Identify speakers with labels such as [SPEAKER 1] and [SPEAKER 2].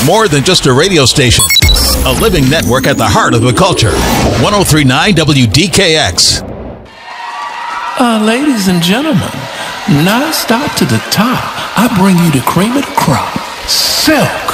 [SPEAKER 1] More than just a radio station. A living network at the heart of the culture. 103.9 WDKX.
[SPEAKER 2] Ladies and gentlemen, now stop to the top. I bring you the cream of the crop. Silk.